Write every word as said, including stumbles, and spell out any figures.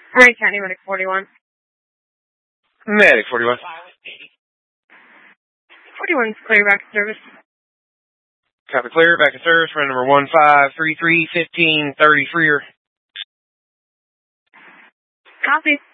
Alright, County Medic forty-one. Medic forty-one. forty-one's clear, back to service. Copy clear, back to service, run number one five three three fifteen thirty Freer. Copy.